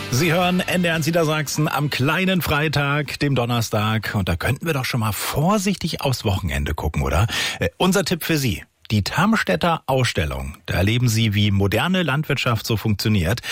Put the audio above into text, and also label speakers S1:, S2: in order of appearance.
S1: Sie hören NDR Niedersachsen am kleinen Freitag, dem Donnerstag. Und da könnten wir doch schon mal vorsichtig aufs Wochenende gucken, oder? Unser Tipp für Sie: die Tarmstädter Ausstellung. Da erleben Sie, wie moderne Landwirtschaft so funktioniert.